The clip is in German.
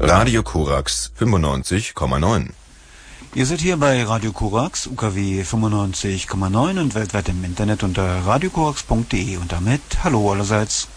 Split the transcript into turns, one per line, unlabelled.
Radio Korax 95,9.
Ihr seid hier bei Radio Korax, UKW 95,9 und weltweit im Internet unter radiokorax.de und damit hallo allerseits.